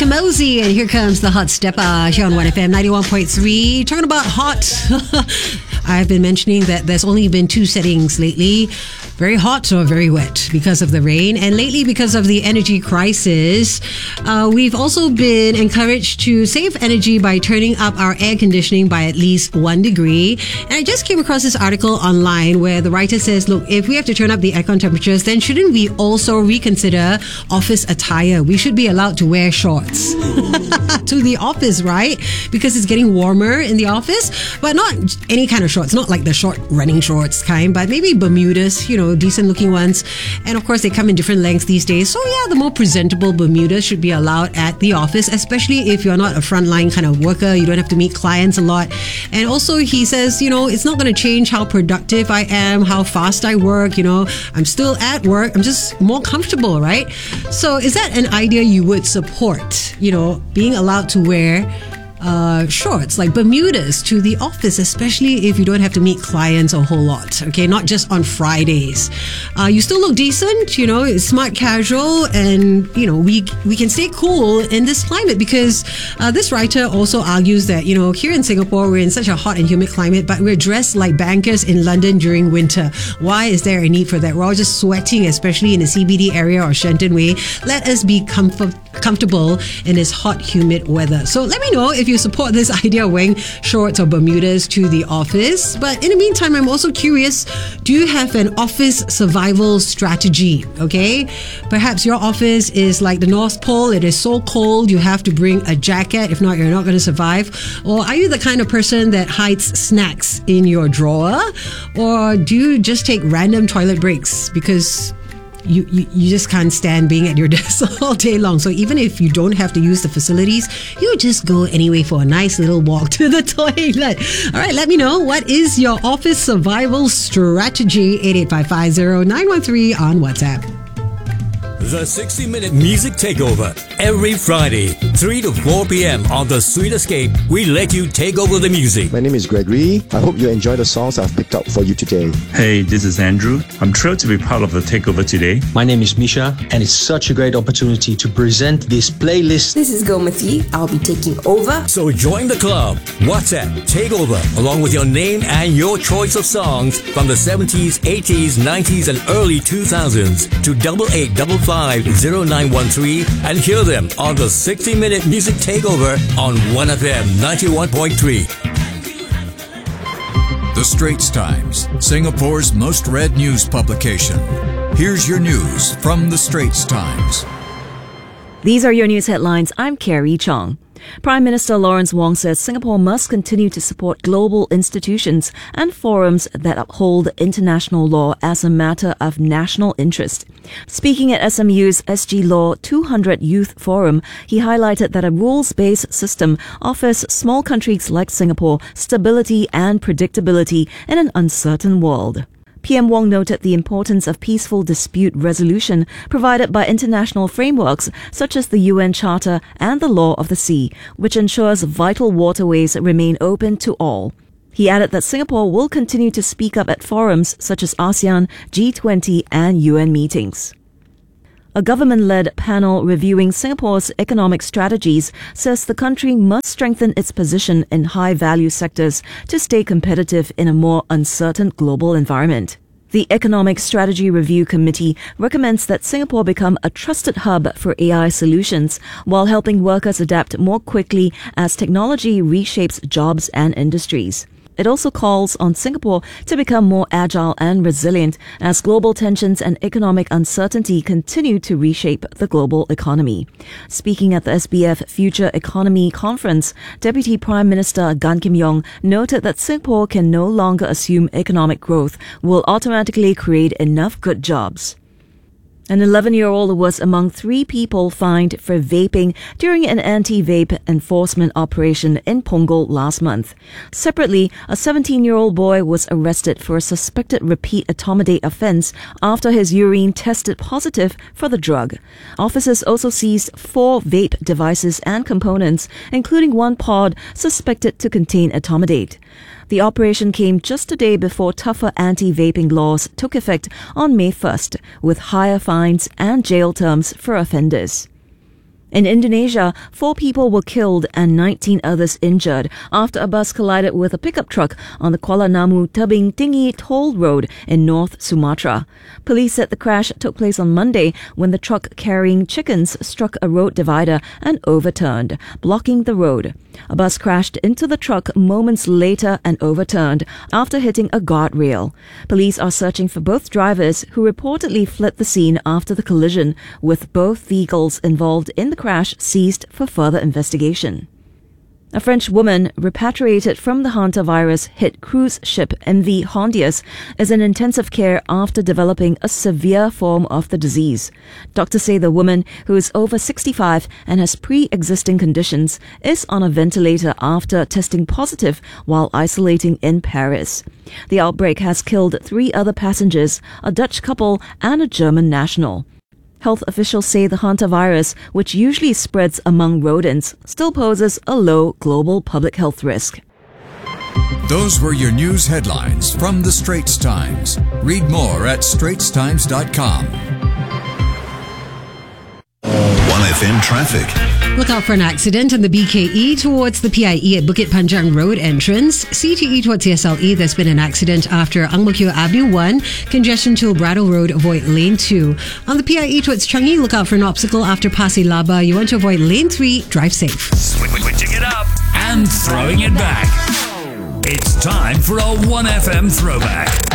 Kamosi, and here comes the Hot Stepper here on 1FM 91.3. Talking about hot. I've been mentioning that there's only been two settings lately. Very hot or very wet because of the rain. And lately, because of the energy crisis, we've also been encouraged to save energy by turning up our air conditioning by at least 1 degree. And I just came across this article online where the writer says, look, if we have to turn up the aircon temperatures, then shouldn't we also reconsider office attire? We should be allowed to wear shorts to the office, right? Because it's getting warmer in the office, but not any kind of shorts, not like the short running shorts kind, but maybe Bermudas, decent looking ones. And of course, they come in different lengths these days. So yeah, the more presentable Bermudas should be allowed at the office, especially if you're not a frontline kind of worker. You don't have to meet clients a lot. And also, he says, it's not going to change how productive I am, how fast I work. I'm still at work. I'm just more comfortable, right? So is that an idea you would support? Being allowed to wear shorts like Bermudas to the office, especially if you don't have to meet clients a whole lot, okay? Not just on Fridays. You still look decent, it's smart casual, and we can stay cool in this climate because this writer also argues that here in Singapore we're in such a hot and humid climate, but we're dressed like bankers in London during winter. Why is there a need for that? We're all just sweating, especially in the CBD area or Shenton Way. Let us be comfortable in this hot, humid weather. So let me know if you support this idea of wearing shorts or Bermudas to the office. But in the meantime, I'm also curious, do you have an office survival strategy? Okay, perhaps your office is like the North Pole. It is so cold you have to bring a jacket. If not, you're not going to survive. Or are you the kind of person that hides snacks in your drawer? Or do you just take random toilet breaks because you just can't stand being at your desk all day long? So even if you don't have to use the facilities, you just go anyway for a nice little walk to the toilet. All right, let me know, what is your office survival strategy? 88550 913 on WhatsApp. The 60-minute music takeover. Every Friday, 3 to 4 p.m. on The Sweet Escape, we let you take over the music. My name is Gregory. I hope you enjoy the songs I've picked out for you today. Hey, this is Andrew. I'm thrilled to be part of the takeover today. My name is Misha, and it's such a great opportunity to present this playlist. This is Gomati. I'll be taking over. So join the club. WhatsApp Takeover, along with your name and your choice of songs from the 70s, 80s, 90s, and early 2000s to 88550913 and hear them on the 60-minute music takeover on 1FM 91.3. The Straits Times, Singapore's most read news publication. Here's your news from The Straits Times. These are your news headlines. I'm Carrie Chong. Prime Minister Lawrence Wong says Singapore must continue to support global institutions and forums that uphold international law as a matter of national interest. Speaking at SMU's SG Law 200 Youth Forum, he highlighted that a rules-based system offers small countries like Singapore stability and predictability in an uncertain world. PM Wong noted the importance of peaceful dispute resolution provided by international frameworks such as the UN Charter and the Law of the Sea, which ensures vital waterways remain open to all. He added that Singapore will continue to speak up at forums such as ASEAN, G20 and UN meetings. A government-led panel reviewing Singapore's economic strategies says the country must strengthen its position in high-value sectors to stay competitive in a more uncertain global environment. The Economic Strategy Review Committee recommends that Singapore become a trusted hub for AI solutions while helping workers adapt more quickly as technology reshapes jobs and industries. It also calls on Singapore to become more agile and resilient as global tensions and economic uncertainty continue to reshape the global economy. Speaking at the SBF Future Economy Conference, Deputy Prime Minister Gan Kim Yong noted that Singapore can no longer assume economic growth will automatically create enough good jobs. An 11-year-old was among 3 people fined for vaping during an anti-vape enforcement operation in Punggol last month. Separately, a 17-year-old boy was arrested for a suspected repeat etomidate offense after his urine tested positive for the drug. Officers also seized 4 vape devices and components, including one pod suspected to contain etomidate. The operation came just a day before tougher anti-vaping laws took effect on May 1st, with higher fines and jail terms for offenders. In Indonesia, 4 people were killed and 19 others injured after a bus collided with a pickup truck on the Kuala Namu Tebing Tinggi toll road in North Sumatra. Police said the crash took place on Monday when the truck carrying chickens struck a road divider and overturned, blocking the road. A bus crashed into the truck moments later and overturned after hitting a guardrail. Police are searching for both drivers who reportedly fled the scene after the collision, with both vehicles involved in the crash seized for further investigation. A French woman repatriated from the hantavirus-hit cruise ship MV Hondius is in intensive care after developing a severe form of the disease. Doctors say the woman, who is over 65 and has pre-existing conditions, is on a ventilator after testing positive while isolating in Paris. The outbreak has killed 3 other passengers, a Dutch couple and a German national. Health officials say the hantavirus, which usually spreads among rodents, still poses a low global public health risk. Those were your news headlines from the Straits Times. Read more at straitstimes.com. 1FM traffic. Look out for an accident on the BKE towards the PIE at Bukit Panjang Road entrance. CTE towards the SLE, there's been an accident after Ang Mo Kio Avenue 1. Congestion to Brattle Road, avoid lane 2. On the PIE towards Changi, look out for an obstacle after Pasir Laba. You want to avoid lane 3, drive safe. Switching it up and throwing it back. It's time for a 1FM throwback.